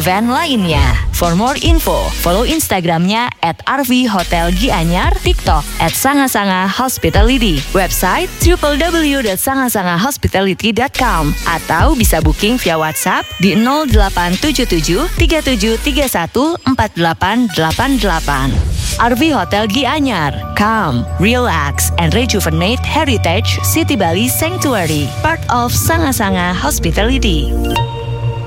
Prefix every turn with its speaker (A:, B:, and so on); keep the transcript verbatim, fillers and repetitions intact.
A: event lainnya. For more info, follow Instagramnya at R V Hotel Gianyar, TikTok at Sanga-Sanga Hospitality, website w w w dot sanga sanga hospitality dot com, atau bisa booking via WhatsApp di nol delapan tujuh tujuh tiga tujuh tiga satu empat delapan delapan delapan. R V Hotel Gianyar, come, relax, and rejuvenate Heritage City Bali Sanctuary, part of Sanga-Sanga Hospitality.